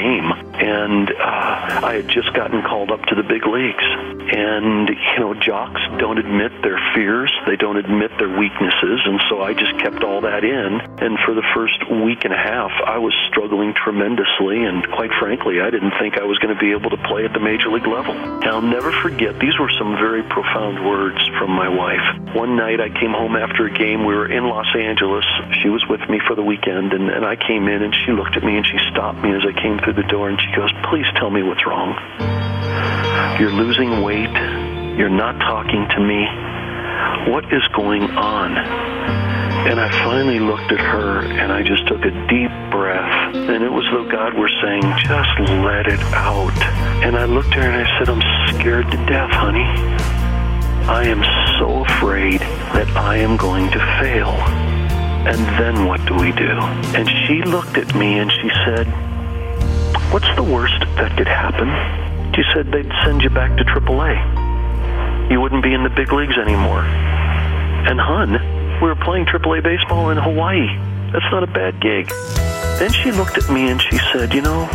game. And I had just gotten called up to the big leagues. And, jocks don't admit their fears. They don't admit their weaknesses. And so I just kept all that in. And for the first week and a half, I was struggling tremendously. And quite frankly, I didn't think I was going to be able to play at the major league level. And I'll never forget, these were some very profound words from my wife. One night I came home after a game. We were in Los Angeles. She was with me for the weekend. And I came in and she looked at me and she stopped me as I came through the door. And she goes, "Please tell me what's wrong. You're losing weight. You're not talking to me. What is going on?" And I finally looked at her and I just took a deep breath. And it was as though God were saying, "Just let it out." And I looked at her and I said, "I'm scared to death, honey. I am so afraid that I am going to fail. And then what do we do?" And she looked at me and she said, "What's the worst that could happen?" She said, "They'd send you back to AAA. You wouldn't be in the big leagues anymore." And hon, we were playing AAA baseball in Hawaii. That's not a bad gig. Then she looked at me and she said,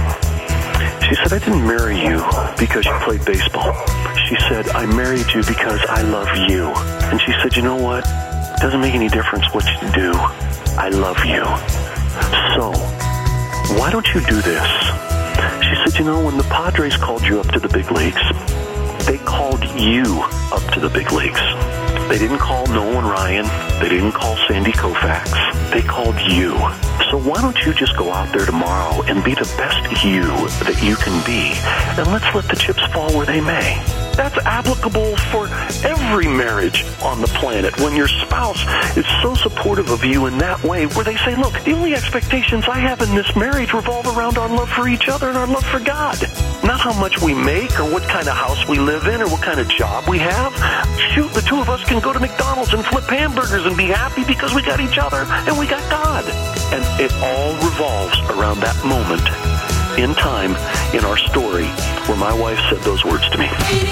she said, "I didn't marry you because you played baseball." She said, "I married you because I love you." And she said, "You know what? It doesn't make any difference what you do. I love you. So, why don't you do this?" She said, "When the Padres called you up to the big leagues, they called you up to the big leagues. They didn't call Nolan Ryan. They didn't call Sandy Koufax. They called you. So why don't you just go out there tomorrow and be the best you that you can be, and let's let the chips fall where they may." That's applicable for every marriage on the planet. When your spouse is so supportive of you in that way, where they say, "Look, the only expectations I have in this marriage revolve around our love for each other and our love for God. Not how much we make or what kind of house we live in or what kind of job we have. Shoot, the two of us can go to McDonald's and flip hamburgers and be happy because we got each other and we got God." And it all revolves around that moment in time in our story where my wife said those words to me.